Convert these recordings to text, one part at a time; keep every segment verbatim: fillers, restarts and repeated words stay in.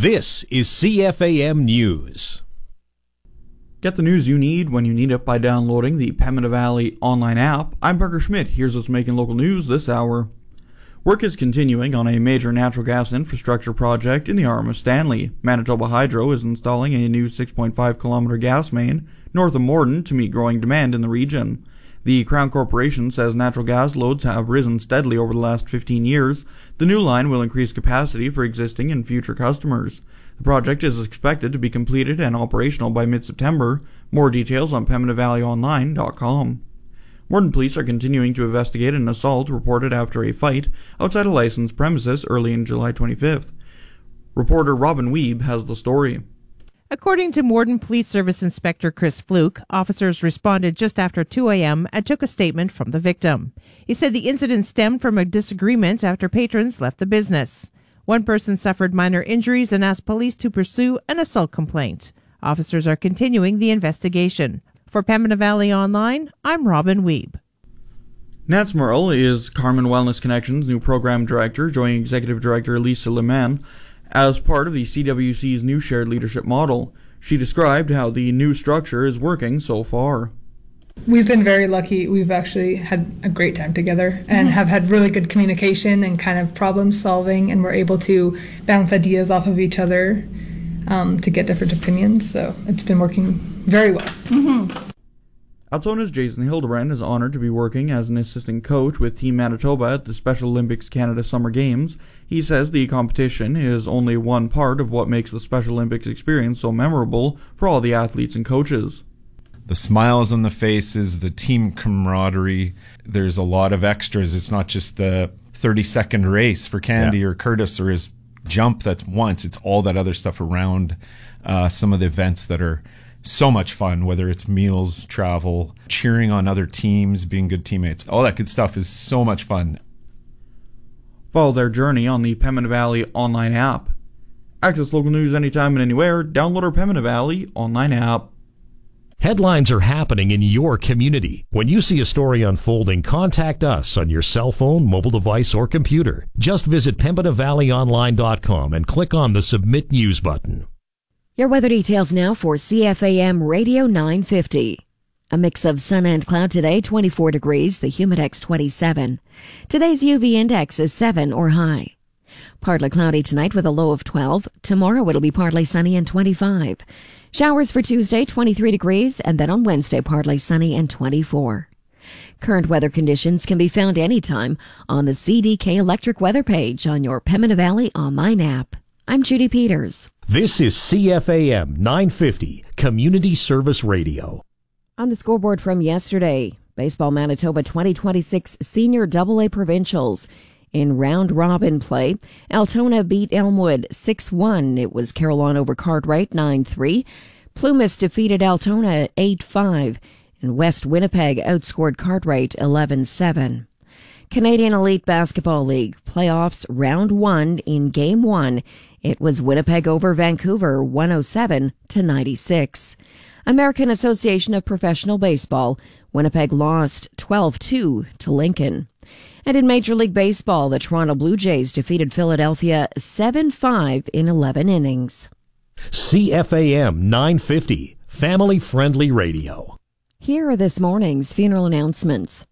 This is C F A M News. Get the news you need when you need it by downloading the Pembina Valley online app. I'm Parker Schmidt. Here's what's making local news this hour. Work is continuing on a major natural gas infrastructure project in the arm of Stanley. Manitoba Hydro is installing a new six point five kilometer gas main north of Morden to meet growing demand in the region. The Crown Corporation says natural gas loads have risen steadily over the last fifteen years. The new line will increase capacity for existing and future customers. The project is expected to be completed and operational by mid-September. More details on pembina valley online dot com. Morden police are continuing to investigate an assault reported after a fight outside a licensed premises early in July twenty-fifth. Reporter Robin Weeb has the story. According to Morden Police Service Inspector Chris Fluke, officers responded just after two a.m. and took a statement from the victim. He said the incident stemmed from a disagreement after patrons left the business. One person suffered minor injuries and asked police to pursue an assault complaint. Officers are continuing the investigation. For Pembina Valley Online, I'm Robin Weeb. Nats Merle is Carmen Wellness Connections' new program director, joining Executive Director Lisa Leman as part of the C W C's new shared leadership model. She described how the new structure is working so far. We've been very lucky. We've actually had a great time together and have had really good communication and kind of problem solving, and we're able to bounce ideas off of each other um, to get different opinions. So it's been working very well. Mm-hmm. Altona's Jason Hildebrand is honored to be working as an assistant coach with Team Manitoba at the Special Olympics Canada Summer Games. He says the competition is only one part of what makes the Special Olympics experience so memorable for all the athletes and coaches. The smiles on the faces, the team camaraderie, there's a lot of extras. It's not just the thirty-second race for Kennedy yeah. or Curtis or his jump that's once. It's all that other stuff around uh, some of the events that are so much fun, whether it's meals, travel, cheering on other teams, being good teammates. All that good stuff is so much fun. Follow their journey on the Pembina Valley online app. Access local news anytime and anywhere. Download our Pembina Valley online app. Headlines are happening in your community. When you see a story unfolding, contact us on your cell phone, mobile device, or computer. Just visit pembina valley online dot com and click on the Submit News button. Your weather details now for C F A M Radio nine fifty. A mix of sun and cloud today, twenty-four degrees, the humidex twenty-seven. Today's U V index is seven or high. Partly cloudy tonight with a low of twelve. Tomorrow it'll be partly sunny and twenty-five. Showers for Tuesday, twenty-three degrees, and then on Wednesday, partly sunny and twenty-four. Current weather conditions can be found anytime on the C D K Electric weather page on your Pembina Valley online app. I'm Judy Peters. This is C F A M nine fifty, Community Service Radio. On the scoreboard from yesterday, Baseball Manitoba twenty twenty-six Senior double A Provincials. In round-robin play, Altona beat Elmwood six one. It was Carillon over Cartwright nine three. Plumas defeated Altona eight five. And West Winnipeg outscored Cartwright eleven seven. Canadian Elite Basketball League playoffs round one in game one. It was Winnipeg over Vancouver one oh seven to ninety-six. American Association of Professional Baseball, Winnipeg lost twelve two to Lincoln. And in Major League Baseball, the Toronto Blue Jays defeated Philadelphia seven five in eleven innings. C F A M nine fifty, family-friendly radio. Here are this morning's funeral announcements.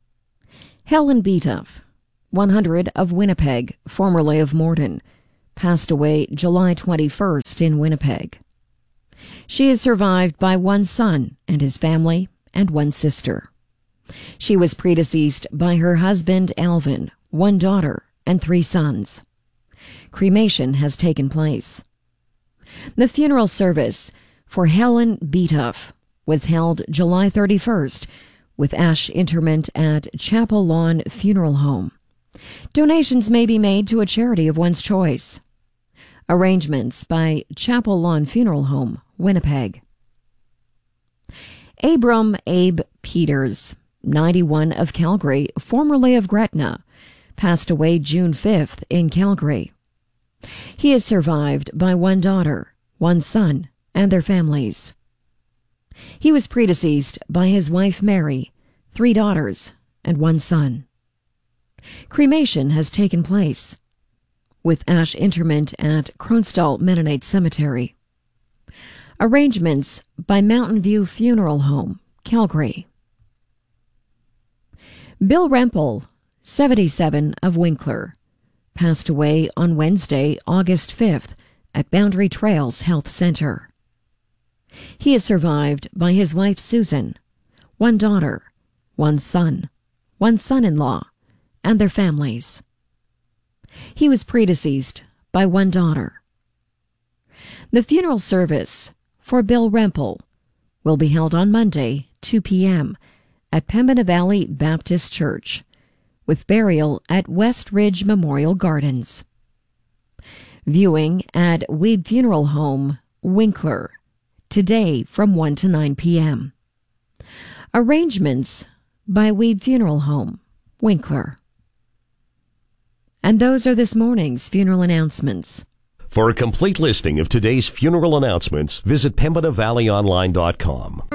Helen Beatuff, one hundred, of Winnipeg, formerly of Morden, passed away July twenty-first in Winnipeg. She is survived by one son and his family and one sister. She was predeceased by her husband, Alvin, one daughter, and three sons. Cremation has taken place. The funeral service for Helen Beatuff was held July thirty-first with ash interment at Chapel Lawn Funeral Home. Donations may be made to a charity of one's choice. Arrangements by Chapel Lawn Funeral Home, Winnipeg. Abram Abe Peters, ninety-one, of Calgary, formerly of Gretna, passed away June fifth in Calgary. He is survived by one daughter, one son, and their families. He was predeceased by his wife Mary, three daughters, and one son. Cremation has taken place. with ash interment at Kronstall Mennonite Cemetery. Arrangements by Mountain View Funeral Home, Calgary. Bill Rempel, seventy-seven, of Winkler, passed away on Wednesday, August fifth, at Boundary Trails Health Center. He is survived by his wife Susan, one daughter, one son, one son-in-law, and their families. He was predeceased by one daughter. The funeral service for Bill Rempel will be held on Monday, two p.m. at Pembina Valley Baptist Church, with burial at West Ridge Memorial Gardens. Viewing at Weeb Funeral Home, Winkler, today from one to nine p.m. Arrangements by Weeb Funeral Home, Winkler. And those are this morning's funeral announcements. For a complete listing of today's funeral announcements, visit Pembina Valley Online dot com.